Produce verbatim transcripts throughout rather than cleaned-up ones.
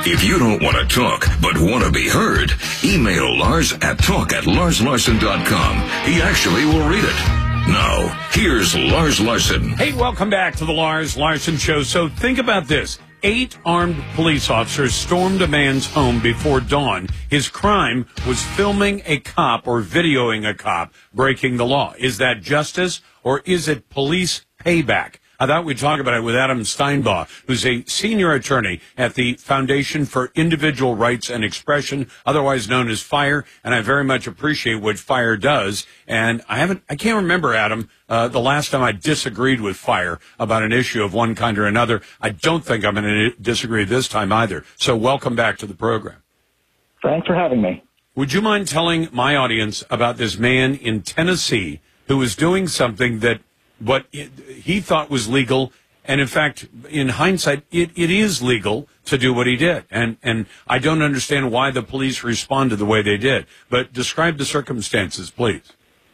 If you don't want to talk, but want to be heard, email Lars at talk at lars larson dot com. He actually will read it. Now, here's Lars Larson. Hey, welcome back to the Lars Larson Show. So think about this. Eight armed police officers stormed a man's home before dawn. His crime was filming a cop or videoing a cop breaking the law. Is that justice or is it police payback? I thought we'd talk about it with Adam Steinbaugh, who's a senior attorney at the Foundation for Individual Rights and Expression, otherwise known as FIRE, and I very much appreciate what FIRE does. And I haven't, I can't remember, Adam, uh, the last time I disagreed with FIRE about an issue of one kind or another. I don't think I'm going to disagree this time either. So welcome back to the program. Thanks for having me. Would you mind telling my audience about this man in Tennessee who was doing something that what he thought was legal, and in fact, in hindsight, it, it is legal to do what he did. And, and I don't understand why the police responded the way they did. But describe the circumstances, please.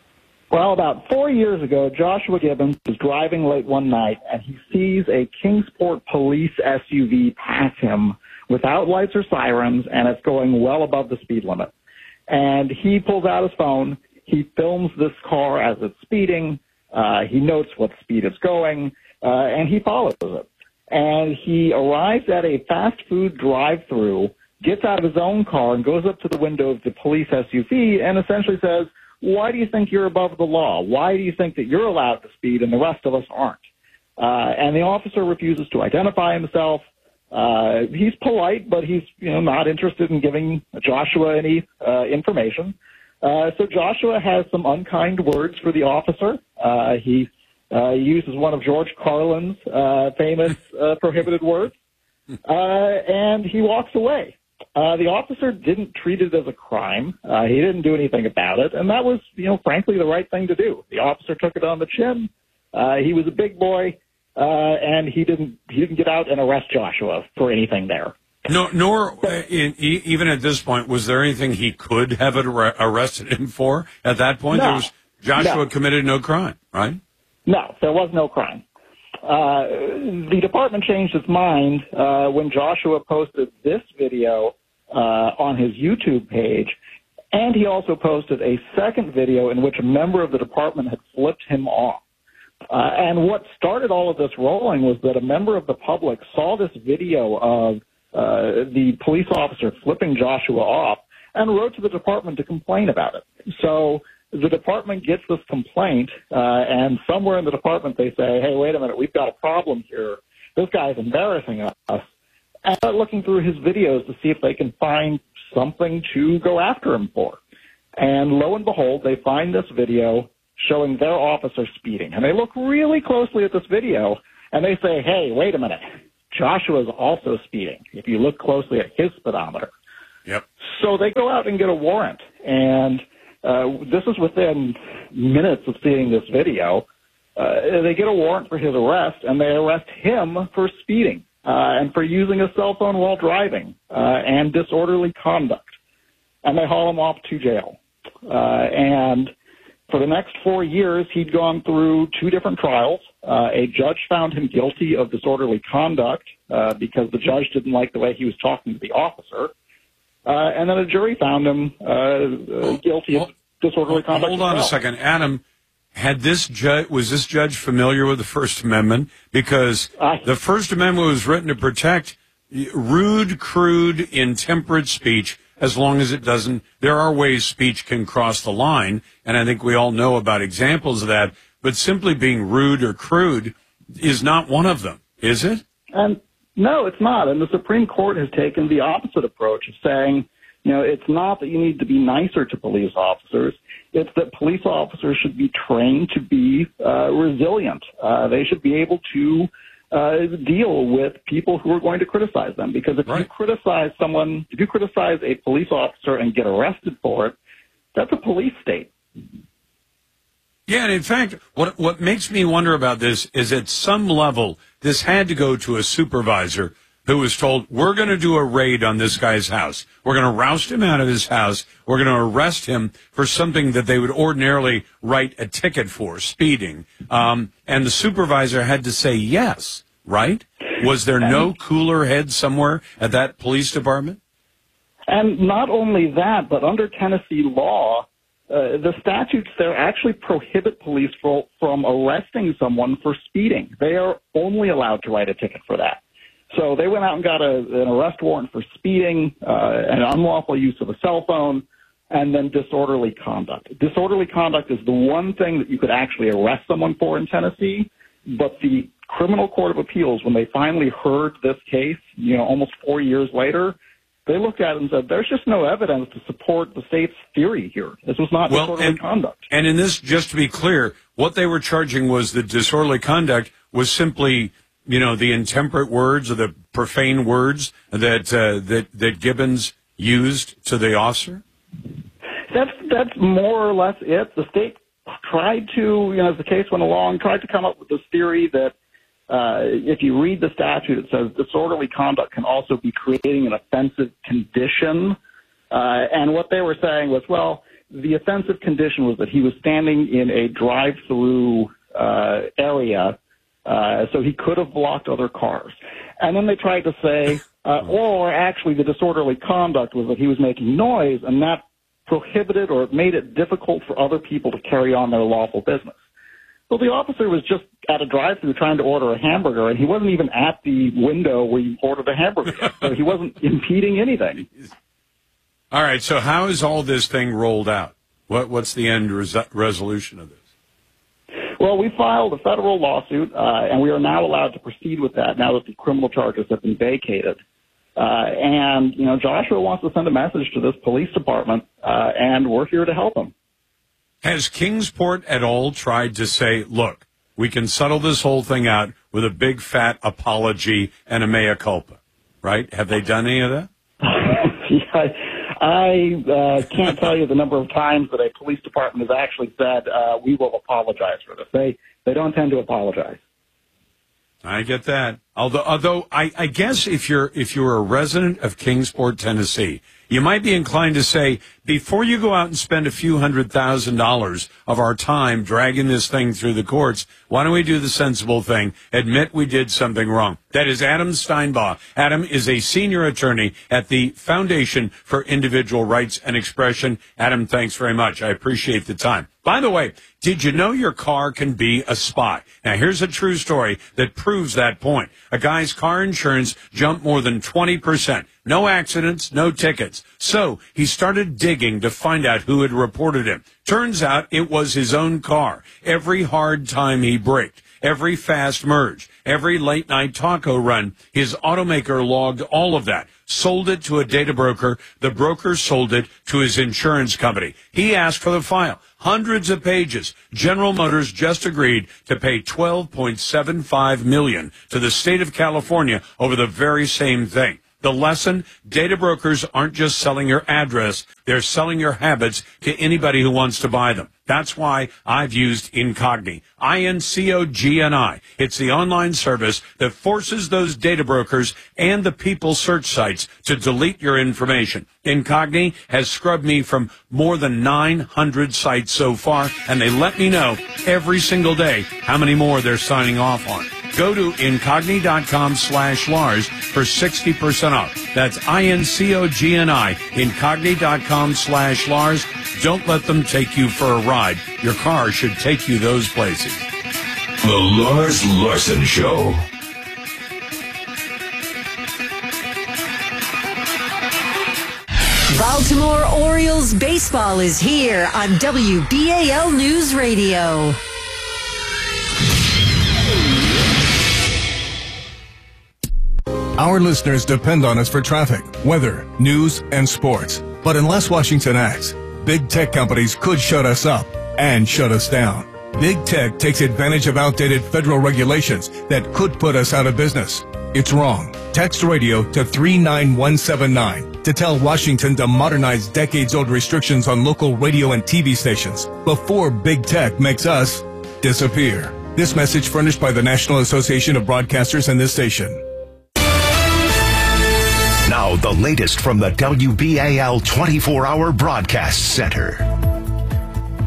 Well, about four years ago, Joshua Gibbons was driving late one night, and he sees a Kingsport police S U V pass him without lights or sirens, and it's going well above the speed limit. And he pulls out his phone. He films this car as it's speeding. Uh, he notes what speed it's going, uh, and he follows it. And he arrives at a fast food drive-through, gets out of his own car, and goes up to the window of the police S U V and essentially says, why do you think you're above the law? Why do you think that you're allowed to speed and the rest of us aren't? Uh, and the officer refuses to identify himself. Uh, he's polite, but he's, you know, not interested in giving Joshua any uh, information. Uh, so Joshua has some unkind words for the officer. Uh, he uh, uses one of George Carlin's uh, famous uh, prohibited words, uh, and he walks away. Uh, the officer didn't treat it as a crime. Uh, he didn't do anything about it, and that was, you know, frankly, the right thing to do. The officer took it on the chin. Uh, he was a big boy, uh, and he didn't he didn't get out and arrest Joshua for anything there. No, nor uh, in, e- even at this point was there anything he could have ar- arrested him for. At that point, no, there was Joshua no. committed no crime, right? No, there was no crime. Uh, the department changed its mind uh, when Joshua posted this video uh, on his YouTube page, and he also posted a second video in which a member of the department had flipped him off. Uh, and what started all of this rolling was that a member of the public saw this video of Uh, the police officer flipping Joshua off and wrote to the department to complain about it. So the department gets this complaint, uh, and somewhere in the department they say, hey, wait a minute, we've got a problem here. This guy's embarrassing us. And start looking through his videos to see if they can find something to go after him for. And lo and behold, they find this video showing their officer speeding. And they look really closely at this video, and they say, hey, wait a minute. Joshua's also speeding, if you look closely at his speedometer. Yep. So they go out and get a warrant, and uh, this is within minutes of seeing this video. Uh, they get a warrant for his arrest, and they arrest him for speeding uh, and for using a cell phone while driving uh, and disorderly conduct. And they haul him off to jail. Uh, and for the next four years, he'd gone through two different trials. Uh, a judge found him guilty of disorderly conduct uh, because the judge didn't like the way he was talking to the officer. Uh, and then a jury found him uh, uh, guilty of disorderly conduct. Hold on well. a second. Adam, had this judge, was this judge familiar with the First Amendment? Because Uh, the First Amendment was written to protect rude, crude, intemperate speech. As long as it doesn't, there are ways speech can cross the line, and I think we all know about examples of that, but simply being rude or crude is not one of them, is it? And no, it's not. And the Supreme Court has taken the opposite approach of saying, you know, it's not that you need to be nicer to police officers. It's that police officers should be trained to be uh, resilient. Uh, they should be able to Uh, deal with people who are going to criticize them. Because if right. you criticize someone, if you criticize a police officer and get arrested for it, that's a police state. Yeah, and in fact, what what makes me wonder about this is at some level, this had to go to a supervisor who was told, we're going to do a raid on this guy's house. We're going to roust him out of his house. We're going to arrest him for something that they would ordinarily write a ticket for, speeding. Um, and the supervisor had to say yes, right? Was there no cooler head somewhere at that police department? And not only that, but under Tennessee law, uh, the statutes there actually prohibit police for, from arresting someone for speeding. They are only allowed to write a ticket for that. So they went out and got a, an arrest warrant for speeding, uh, an unlawful use of a cell phone, and then disorderly conduct. Disorderly conduct is the one thing that you could actually arrest someone for in Tennessee, but the Criminal Court of Appeals, when they finally heard this case, you know, almost four years later, they looked at it and said, there's just no evidence to support the state's theory here. This was not well, disorderly and, conduct. And in this, just to be clear, what they were charging was that disorderly conduct was simply, you know, the intemperate words or the profane words that uh, that that Gibbons used to the officer? That's that's more or less it. The state tried to, you know, as the case went along, tried to come up with this theory that uh, if you read the statute, it says disorderly conduct can also be creating an offensive condition. Uh, and what they were saying was, well, the offensive condition was that he was standing in a drive-through uh, area, uh, so he could have blocked other cars. And then they tried to say, uh, or actually the disorderly conduct was that he was making noise, and that prohibited or made it difficult for other people to carry on their lawful business. So the officer was just at a drive-thru trying to order a hamburger, and he wasn't even at the window where you ordered a hamburger. So he wasn't impeding anything. All right, so how is all this thing rolled out? What, what's the end res- resolution of this? Well, we filed a federal lawsuit, uh, and we are now allowed to proceed with that now that the criminal charges have been vacated. Uh, and, you know, Joshua wants to send a message to this police department, uh, and we're here to help him. Has Kingsport at all tried to say, look, we can settle this whole thing out with a big fat apology and a mea culpa, right? Have they done any of that? yeah, I uh, can't tell you the number of times that a police department has actually said, uh, we will apologize for this. They, they don't tend to apologize. I get that. Although, although I, I guess if you're if you're a resident of Kingsport, Tennessee, you might be inclined to say, before you go out and spend a few hundred thousand dollars of our time dragging this thing through the courts, why don't we do the sensible thing, admit we did something wrong? That is Adam Steinbaugh. Adam is a senior attorney at the Foundation for Individual Rights and Expression. Adam, thanks very much. I appreciate the time. By the way, did you know your car can be a spy? Now, here's a true story that proves that point. A guy's car insurance jumped more than twenty percent. No accidents, no tickets. So he started digging to find out who had reported him. Turns out it was his own car. Every hard time he braked, every fast merge, every late night taco run, his automaker logged all of that, sold it to a data broker. The broker sold it to his insurance company. He asked for the file. Hundreds of pages. General Motors just agreed to pay twelve point seven five million dollars to the state of California over the very same thing. The lesson, data brokers aren't just selling your address, they're selling your habits to anybody who wants to buy them. That's why I've used Incogni, I N C O G N I. It's the online service that forces those data brokers and the people search sites to delete your information. Incogni has scrubbed me from more than nine hundred sites so far, and they let me know every single day how many more they're signing off on. Go to Incogni.com slash Lars for sixty percent off. That's I N C O G N I, Incogni.com slash Lars. Don't let them take you for a ride. Your car should take you those places. The Lars Larson Show. Baltimore Orioles baseball is here on W B A L News Radio. Our listeners depend on us for traffic, weather, news, and sports. But unless Washington acts, big tech companies could shut us up and shut us down. Big tech takes advantage of outdated federal regulations that could put us out of business. It's wrong. Text radio to three nine one seven nine to tell Washington to modernize decades-old restrictions on local radio and T V stations before big tech makes us disappear. This message furnished by the National Association of Broadcasters and this station. Now, the latest from the W B A L twenty-four hour Broadcast Center.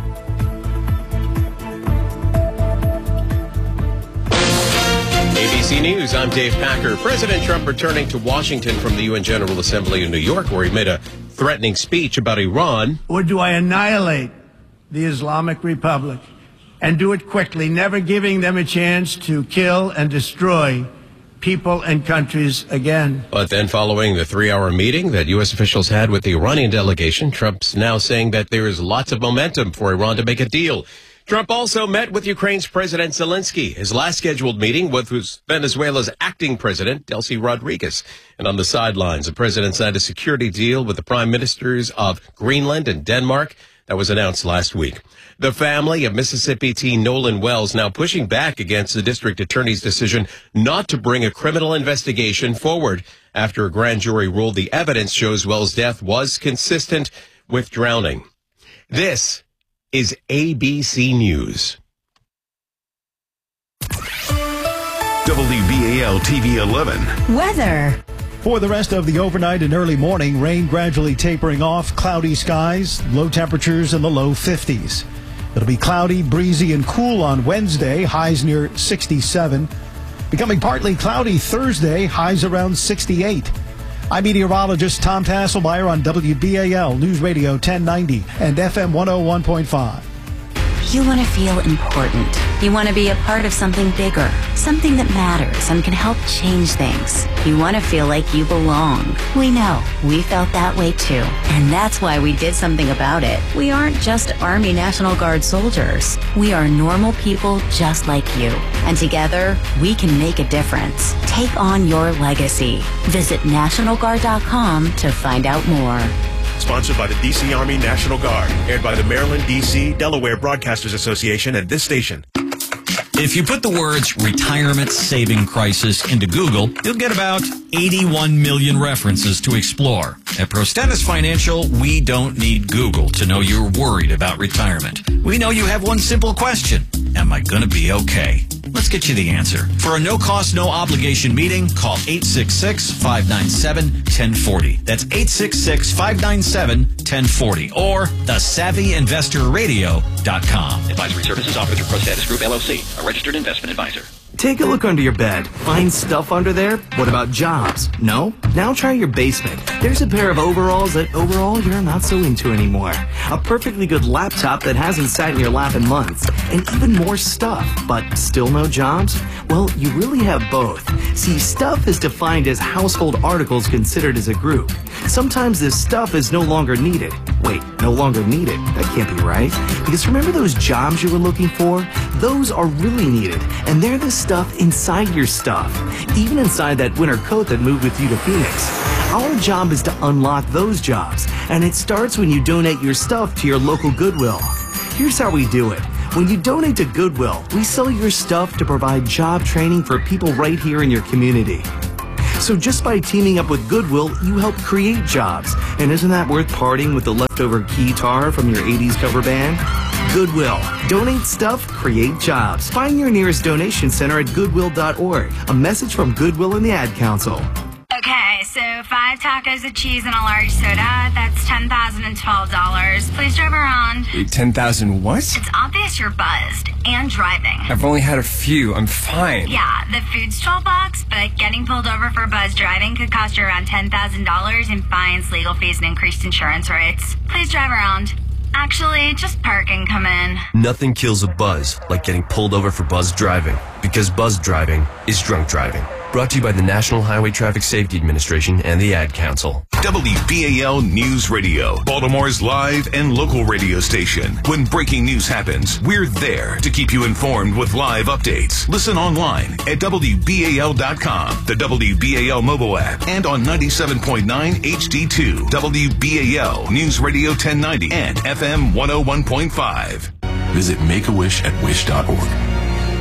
A B C News, I'm Dave Packer. President Trump returning to Washington from the U N General Assembly in New York, where he made a threatening speech about Iran. Or do I annihilate the Islamic Republic and do it quickly, never giving them a chance to kill and destroy people and countries again? But then following the three-hour meeting that U S officials had with the Iranian delegation, Trump's now saying that there is lots of momentum for Iran to make a deal. Trump also met with Ukraine's President Zelensky. His last scheduled meeting was Venezuela's acting president, Delcy Rodriguez. And on the sidelines, the president signed a security deal with the prime ministers of Greenland and Denmark that was announced last week. The family of Mississippi teen Nolan Wells now pushing back against the district attorney's decision not to bring a criminal investigation forward after a grand jury ruled the evidence shows Wells' death was consistent with drowning. This is A B C News. W B A L T V eleven. Weather. For the rest of the overnight and early morning, rain gradually tapering off, cloudy skies, low temperatures in the low fifties. It'll be cloudy, breezy, and cool on Wednesday, highs near sixty-seven. Becoming partly cloudy Thursday, highs around sixty-eight. I'm meteorologist Tom Tasselmeyer on W B A L News Radio ten ninety and F M one oh one point five. You want to feel important. You want to be a part of something bigger, something that matters and can help change things. You want to feel like you belong. We know. We felt that way too. And that's why we did something about it. We aren't just Army National Guard soldiers. We are normal people just like you. And together, we can make a difference. Take on your legacy. Visit National Guard dot com to find out more. Sponsored by the D C Army National Guard. Aired by the Maryland, D C, Delaware Broadcasters Association and this station. If you put the words retirement saving crisis into Google, you'll get about eighty-one million references to explore. At Prostentis Financial, we don't need Google to know you're worried about retirement. We know you have one simple question. Am I going to be okay? Let's get you the answer. For a no-cost, no-obligation meeting, call eight six six, five nine seven, one zero four zero. That's eight six six, five nine seven, one zero four zero. Or the savvy investor radio dot com. Advisory services offered through ProStatus Group, L L C, a registered investment advisor. Take a look under your bed. Find stuff under there? What about jobs? No? Now try your basement. There's a pair of overalls that overall you're not so into anymore. A perfectly good laptop that hasn't sat in your lap in months. And even more stuff, but still no jobs? Well, you really have both. See, stuff is defined as household articles considered as a group. Sometimes this stuff is no longer needed. Wait, no longer needed? That can't be right. Because remember those jobs you were looking for? Those are really needed. And they're the stuff inside your stuff, even inside that winter coat that moved with you to Phoenix. Our job is to unlock those jobs, and it starts when you donate your stuff to your local Goodwill. Here's how we do it. When you donate to Goodwill, we sell your stuff to provide job training for people right here in your community. So just by teaming up with Goodwill, you help create jobs. And isn't that worth parting with the leftover guitar from your eighties cover band? Goodwill. Donate stuff, create jobs. Find your nearest donation center at goodwill dot org. A message from Goodwill and the Ad Council. Okay, so five tacos of cheese and a large soda, that's ten thousand twelve dollars. Please drive around. Wait, ten thousand what? It's obvious you're buzzed and driving. I've only had a few. I'm fine. Yeah, the food's twelve bucks, but getting pulled over for buzz driving could cost you around ten thousand dollars in fines, legal fees, and increased insurance rates. Please drive around. Actually, just park and come in. Nothing kills a buzz like getting pulled over for buzz driving, because buzz driving is drunk driving. Brought to you by the National Highway Traffic Safety Administration and the Ad Council. W B A L News Radio, Baltimore's live and local radio station. When breaking news happens, we're there to keep you informed with live updates. Listen online at W B A L dot com, the W B A L mobile app, and on ninety-seven point nine H D two, W B A L News Radio ten ninety, and F M one oh one point five. Visit Make A Wish at wish dot org.